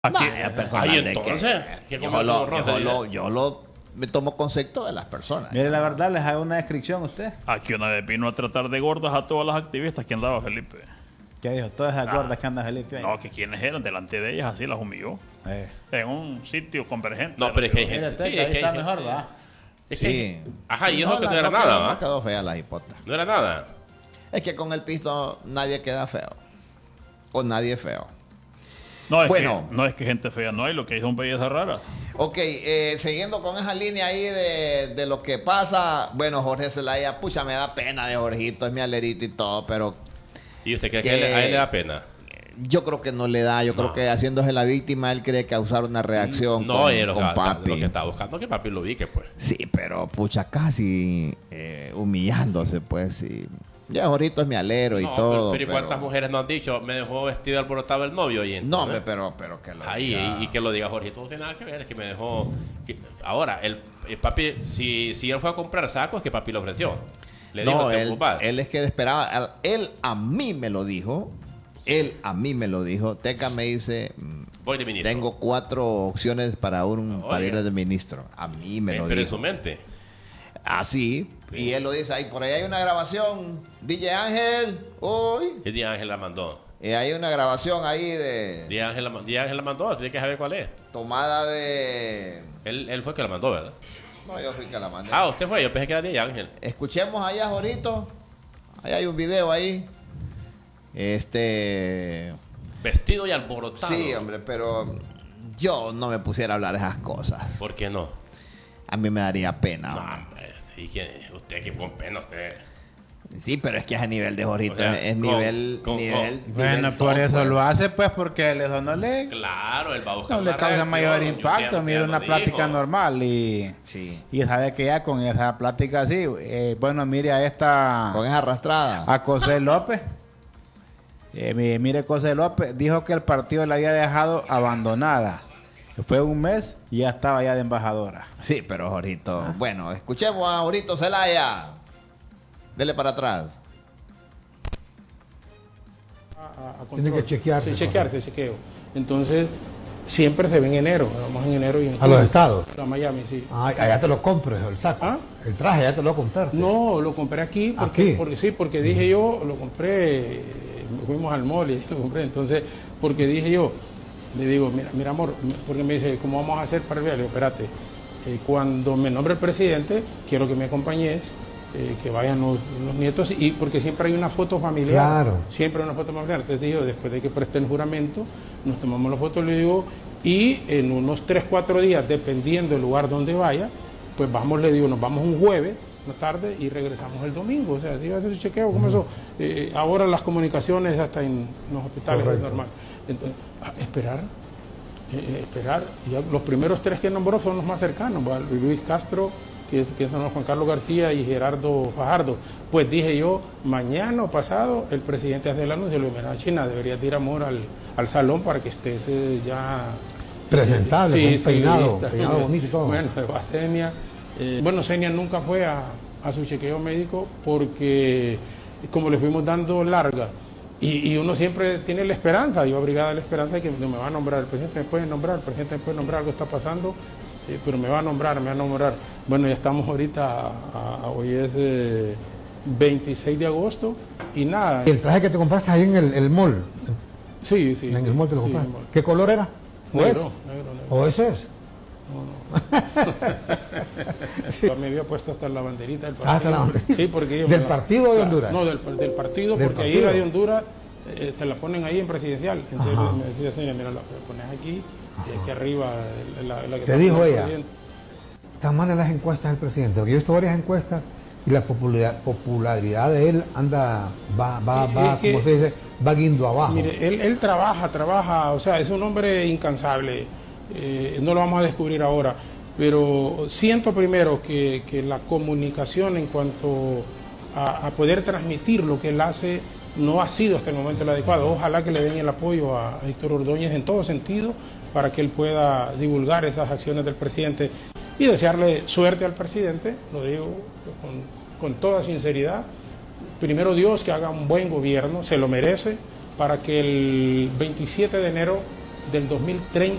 Aquí, Ahí entonces, yo lo me tomo concepto de las personas. Mire, la verdad, les hago una descripción a usted. aquí una vez vino a tratar de gordas a todas las activistas que andaba Felipe. ¿Qué dijo? Todas esas gordas que anda Felipe ahí. No, que quienes eran delante de ellas, así las humilló. En un sitio convergente. No, pero es que hay Mire, gente. usted, Sí, ahí es que está hay mejor, gente. ¿va? Es que Sí. Ajá, y eso que no la- era no nada, quedó- ¿va? No quedó fea la hipota. No era nada. Es que con el pisto nadie queda feo. O nadie es feo. No es, Bueno. que, no es que gente fea no hay, lo que hay son bellezas raras. Ok, siguiendo con esa línea ahí de lo que pasa. Bueno, Jorge Zelaya, pucha, me da pena de Jorgito, es mi alerito y todo, pero ¿Y usted cree Que- que a él le da pena? yo creo que no le da. Yo creo que haciéndose la víctima, él cree causar una reacción No, con, es lo con papi. que está buscando que papi lo ubique, pues. Sí, pero pucha, casi humillándose, pues sí. Ya Jorgito es mi alero y No, todo. pero ¿y cuántas mujeres nos han dicho? Me dejó vestido alborotado el novio y No, entonces, pero que lo ahí, diga. y que lo diga Jorgito no tiene nada que ver, es que me dejó. Ahora, el papi, si él fue a comprar sacos, es que papi le ofreció. Le dijo No, que él ocupar. es que esperaba. Él a mí me lo dijo. Él a mí me lo dijo. Teca me dice, Voy de ministro. tengo 4 opciones para para ir de ministro. A mí me lo Pero en dijo. su mente. Así. Y él lo dice ahí. Por ahí hay una grabación. DJ Ángel. Hoy. Y Díaz Ángel la mandó. Hay una grabación ahí de Díaz Ángel la mandó, tiene que saber cuál es. tomada de... Él fue el que la mandó, ¿verdad? No, yo fui que la mandé. Ah, usted fue, yo pensé que era Díaz Ángel. Escuchemos allá, Jorito. Ahí hay un video ahí. Vestido y alborotado. Sí, hombre, pero yo no me pusiera a hablar esas cosas. ¿Por qué no? A mí me daría pena. No, hombre. hombre, y que usted que con pena, usted. Sí, pero es que es a nivel de Jorito. O sea, es con- nivel... con- Bueno, nivel por top, eso pues. lo hace, pues, porque eso no le, Claro, él va a buscar no le una causa reacción, mayor y impacto. usted Mira, lo una plática dijo. normal y Sí. sabe que ya con esa plática así, bueno, mire a esta... Con esa arrastrada. A José López. Mire, José López dijo que el partido la había dejado abandonada. Fue un mes y ya estaba ya de embajadora. Sí, pero Jorito... Bueno, escuchemos a Jorito Zelaya. Dele para atrás. a Tiene control. que chequearse. Sí, chequeo. Entonces, siempre se ve en enero. Vamos en enero y en A los estados. A Miami, sí. Ah, allá te lo compro, el saco. ¿Ah? El traje ya te lo compraste. No, lo compré aquí ¿Aquí? porque dije yo, lo compré, fuimos al mall y lo compré. Entonces, porque dije yo, le digo, mira amor, porque me dice, ¿cómo vamos a hacer para el viaje? Le digo, espérate, cuando me nombre el presidente, quiero que me acompañes. Que vayan los nietos y porque siempre hay una foto familiar. Claro. Siempre hay una foto familiar. Entonces digo, después de que preste el juramento, nos tomamos la foto, le digo, y en unos 3-4 días, dependiendo del lugar donde vaya, pues vamos, le digo, nos vamos un jueves, una tarde, y regresamos el domingo. O sea, digo, hacer su chequeo, como eso. Ahora las comunicaciones hasta en los hospitales Correcto. es normal. Entonces, esperar. Y ya los primeros 3 que nombró son los más cercanos, ¿va? Luis Castro, que son Juan Carlos García y Gerardo Fajardo. Pues dije yo, mañana o pasado, el presidente hace el anuncio, le digo, mira, China, deberías ir, amor, al salón para que estés ya... Presentable, con peinado bonito y todo. Bueno, va a Senia. Bueno, Senia nunca fue a su chequeo médico porque, como le fuimos dando larga, y uno siempre tiene la esperanza, yo abrigada la esperanza de que me va a nombrar, el presidente me puede nombrar, el presidente me puede nombrar, algo está pasando, pero me va a nombrar. Bueno, ya estamos ahorita, hoy es 26 de agosto y nada. El traje que te compraste ahí en el mall. Sí. En el mall te lo sí, compraste. en el mall. ¿Qué color era? ¿O es? Negro. ¿O ese es? Me había puesto hasta la banderita del Ah, hasta la banderita. Sí, porque ellos ¿Del me la- partido o de Honduras? No, del partido, Del porque ahí partido. la de Honduras se la ponen ahí en presidencial. Entonces Ajá. me decía, señora, mira, la pones aquí y aquí arriba la que ¿Te está dijo con el ella? presidente. Están malas las encuestas del presidente. Porque yo he visto varias encuestas y la popularidad de él va, Es que- como se dice, va guindo abajo. Mire, él trabaja, o sea, es un hombre incansable. No lo vamos a descubrir ahora. Pero siento primero que la comunicación en cuanto a poder transmitir lo que él hace no ha sido hasta el momento el adecuado. Ojalá que le den el apoyo a Héctor Ordóñez en todo sentido para que él pueda divulgar esas acciones del presidente y desearle suerte al presidente, lo digo con toda sinceridad. Primero Dios, que haga un buen gobierno, se lo merece, para que el 27 de enero del 2030